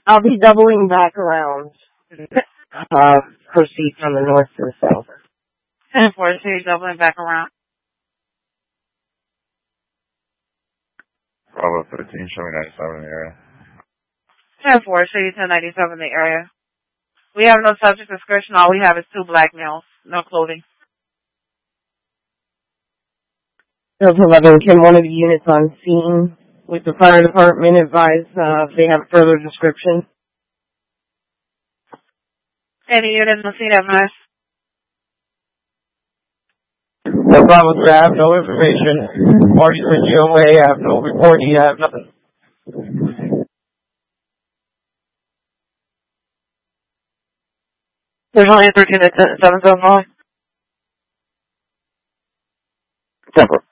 I'll be doubling back around. Proceed from the north to the south. 10-4, so you're doubling back around. Bravo 13, showing 97 in the area. 10-4, show you 1097 in the area. We have no subject description. All we have is 2 black males. No clothing. Delta 11, can one of the units on scene with the fire department advise if they have further description? Any unit on scene advise? No problem, sir. I have no information. Parties with GOA. I have no report. You have nothing. There's only 13 at 779. Temper.